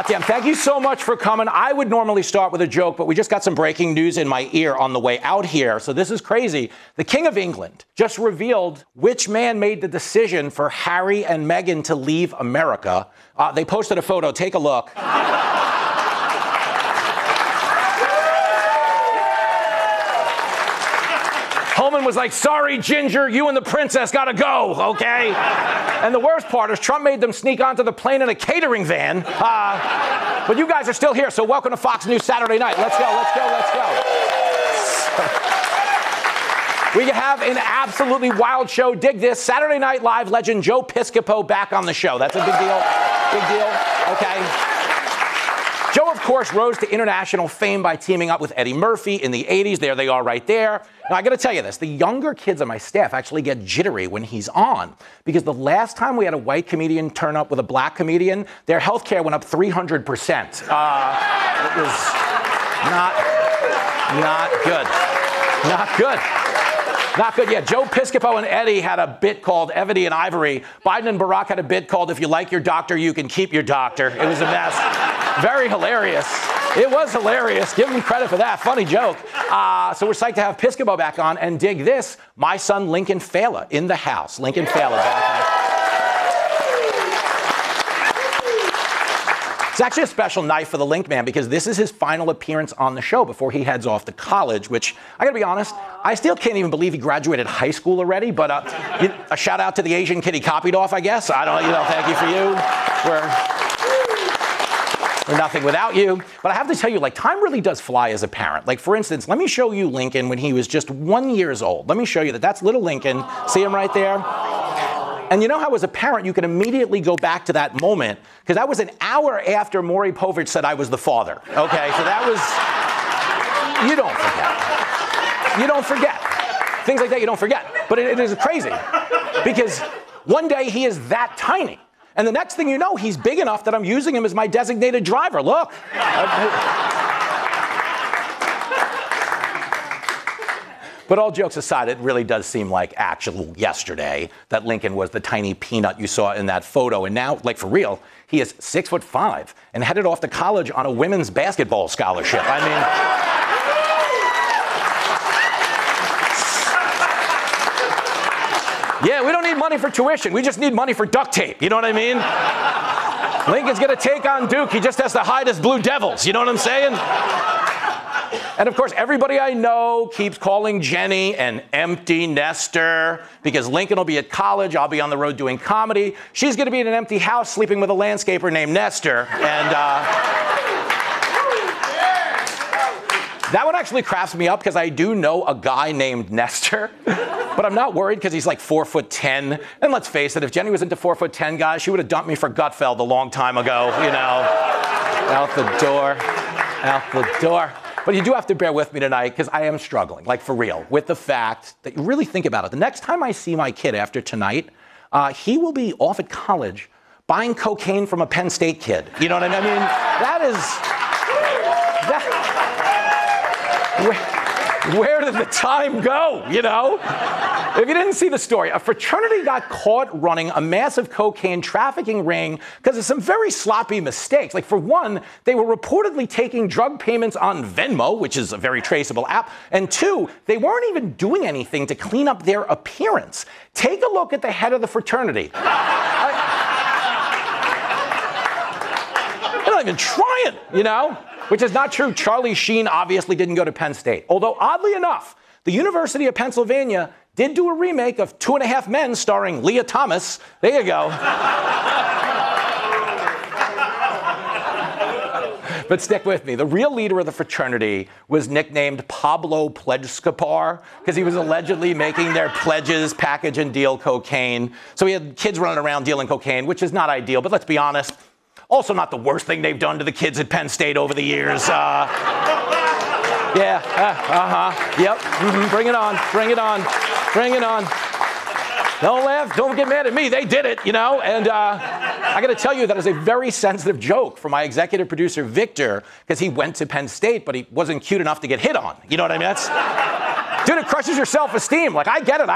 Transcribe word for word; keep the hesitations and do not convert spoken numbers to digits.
Bastian, thank you so much for coming. I would normally start with a joke, but we just got some breaking news in my ear on the way out here. So this is crazy. The King of England just revealed which man made the decision for Harry and Meghan to leave America. Uh, they posted a photo. Take a look. Holman was like, sorry, Ginger, you and the princess gotta go, okay? And the worst part is Trump made them sneak onto the plane in a catering van. Uh, but you guys are still here, so welcome to Fox News Saturday night. Let's go, let's go, let's go. We have an absolutely wild show. Dig this. Saturday Night Live legend Joe Piscopo back on the show. That's a big deal. Big deal. Okay. Joe, of course, rose to international fame by teaming up with Eddie Murphy in the eighties. There they are right there. Now, I got to tell you this. The younger kids on my staff actually get jittery when he's on because the last time we had a white comedian turn up with a black comedian, their health care went up three hundred percent. Uh, it was not, not good. Not good. Not good. Yeah, Joe Piscopo and Eddie had a bit called Ebony and Ivory. Biden and Barack had a bit called If You Like Your Doctor, You Can Keep Your Doctor. It was a mess. Very hilarious. It was hilarious. Give him credit for that. Funny joke. Uh, so we're psyched to have Piscopo back on. And dig this, my son Lincoln Fela in the house. Lincoln Fela back on. It's actually a special night for the Link Man because this is his final appearance on the show before he heads off to college, which, I gotta be honest, I still can't even believe he graduated high school already, but uh, a shout out to the Asian kid he copied off, I guess. I don't, you know, thank you for you. We're, we're nothing without you. But I have to tell you, like, time really does fly as a parent. Like, for instance, let me show you Lincoln when he was just one years old. Let me show you that. That's little Lincoln. See him right there? And you know how as a parent you can immediately go back to that moment because that was an hour after Maury Povich said I was the father. Okay, so that was, you don't forget. You don't forget. Things like that you don't forget. But it, it is crazy because one day he is that tiny. And the next thing you know, he's big enough that I'm using him as my designated driver. Look. But all jokes aside, it really does seem like actual yesterday that Lincoln was the tiny peanut you saw in that photo. And now, like for real, he is six foot five and headed off to college on a women's basketball scholarship. I mean, yeah, we don't need money for tuition. We just need money for duct tape. You know what I mean? Lincoln's going to take on Duke. He just has to hide his Blue Devils. You know what I'm saying? And of course, everybody I know keeps calling Jenny an empty nester because Lincoln will be at college. I'll be on the road doing comedy. She's going to be in an empty house sleeping with a landscaper named Nestor. And uh, that one actually cracks me up because I do know a guy named Nestor. But I'm not worried because he's like four foot ten. And let's face it, if Jenny was into four foot ten guys, she would have dumped me for Gutfeld a long time ago, you know. Out the door. Out the door. But you do have to bear with me tonight because I am struggling, like for real, with the fact that you really think about it. The next time I see my kid after tonight, uh, he will be off at college buying cocaine from a Penn State kid. You know what I mean? I mean, that is... That, where, where did the time go, you know? If you didn't see the story, a fraternity got caught running a massive cocaine trafficking ring because of some very sloppy mistakes. Like, for one, they were reportedly taking drug payments on Venmo, which is a very traceable app. And two, they weren't even doing anything to clean up their appearance. Take a look at the head of the fraternity. I, they're not even trying, you know? Which is not true. Charlie Sheen obviously didn't go to Penn State. Although, oddly enough, the University of Pennsylvania did do a remake of Two and a Half Men starring Leah Thomas. There you go. But stick with me. The real leader of the fraternity was nicknamed Pablo Pledgescapar because he was allegedly making their pledges package and deal cocaine. So he had kids running around dealing cocaine, which is not ideal, but let's be honest, also not the worst thing they've done to the kids at Penn State over the years. Uh, yeah, uh, uh-huh, yep, mm-hmm. Bring it on, bring it on, bring it on. Don't laugh, don't get mad at me, they did it, you know? And uh, I gotta tell you, that is a very sensitive joke for my executive producer, Victor, because he went to Penn State, but he wasn't cute enough to get hit on. You know what I mean? That's, dude, it crushes your self-esteem. Like, I get it.